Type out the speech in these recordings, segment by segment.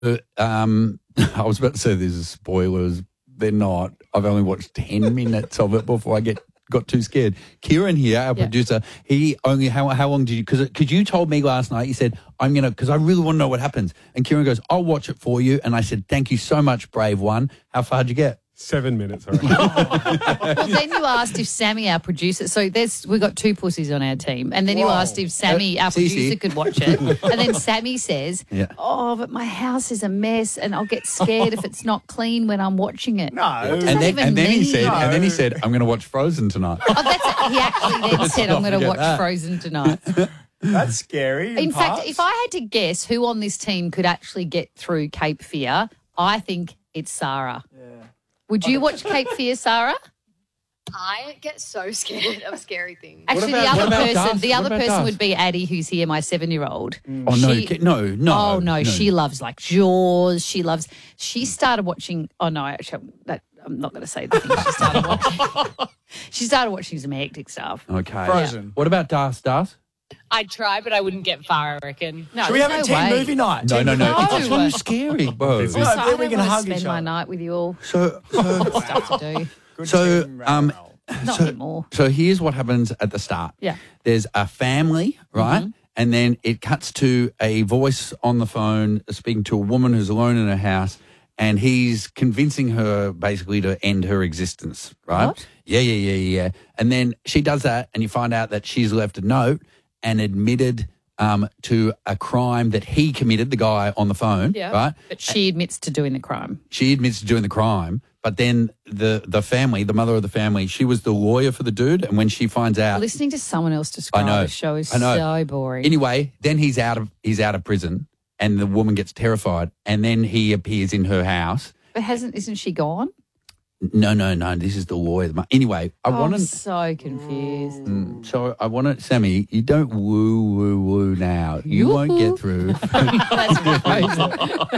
I was about to say there's spoilers. They're not. I've only watched 10 minutes of it before I got too scared. Kieran here, our producer, he only, how long did you, because you told me last night, you said, because I really want to know what happens. And Kieran goes, I'll watch it for you. And I said, thank you so much, brave one. How far did you get? 7 minutes, all right. Well, then you asked if Sammy, our producer, so we've got two pussies on our team, and then you asked if Sammy, our producer, could watch it. And then Sammy says, but my house is a mess and I'll get scared if it's not clean when I'm watching it. No. And then he said, I'm going to watch Frozen tonight. Oh, that's it. He actually then said, I'm going to watch Frozen tonight. That's scary. In fact, if I had to guess who on this team could actually get through Cape Fear, I think it's Sarah. Yeah. Would you watch Cape Fear, Sarah? I get so scared of scary things. Actually, the other person would be Addie, who's here, my 7-year-old. Oh, no. Oh, no, she loves like Jaws. She started watching, actually, I'm not going to say the thing she started watching. She started watching some hectic stuff. Okay. Frozen. Yeah. What about Das? I'd try, but I wouldn't get far, I reckon. No, should we have a team movie night? No. It's too scary, bro. Also, I don't want to spend my night with you all. So stuff to do. Not anymore. So here's what happens at the start. Yeah. There's a family, right? Mm-hmm. And then it cuts to a voice on the phone speaking to a woman who's alone in her house, and he's convincing her basically to end her existence, right? What? Yeah. And then she does that, and you find out that she's left a note and admitted to a crime that he committed, the guy on the phone, right? But she admits to doing the crime. She admits to doing the crime, but then the family, the mother of the family, she was the lawyer for the dude, and when she finds out... Listening to someone else describe the show is so boring. Anyway, then he's out of prison, and the woman gets terrified, and then he appears in her house. But isn't she gone? No. This is the lawyer. Anyway, I'm so confused. So I want to, Sammy, you don't woo now. You won't get through. That's crazy.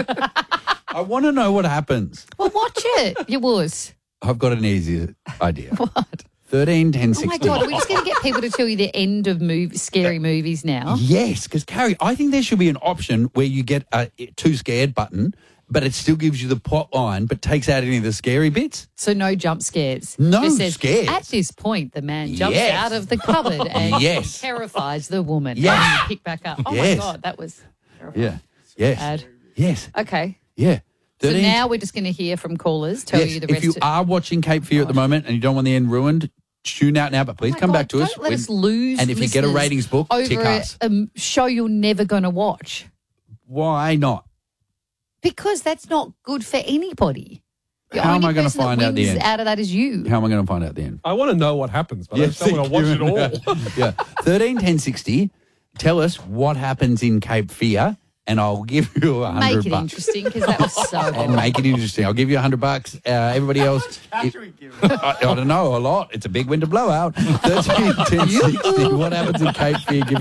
I want to know what happens. Well, watch it. You would. I've got an easier idea. What? 13, 10, 16. Oh, my God. Are we just going to get people to tell you the end of scary movies now? Yes, because, Carrie, I think there should be an option where you get a too scared button, but it still gives you the plot line, but takes out any of the scary bits. So no jump scares. No Just says, scares. At this point, the man jumps out of the cupboard and terrifies the woman. Yes. And you pick back up. Oh, my God, that was terrifying. Yeah. Yes. Bad. Yes. Okay. Yeah. 13, so now we're just going to hear from callers, tell you the rest. If you are watching Cape Fear at the moment and you don't want the end ruined, tune out now, but please come back to us. Don't let us lose. And if you get a ratings book, tick us. Over a show you're never going to watch. Why not? Because that's not good for anybody. How am I going to find out the end? Out of that is you. How am I going to find out the end? I want to know what happens, but I don't want to watch it all. Yeah. 13 10 60. Tell us what happens in Cape Fear, and I'll give you $100. Make it interesting, because that was so good. And make it interesting. I'll give you $100. Everybody else, How much cash are we giving? I don't know, a lot. It's a big winter blowout. 13 10 60. What happens in Cape Fear? Give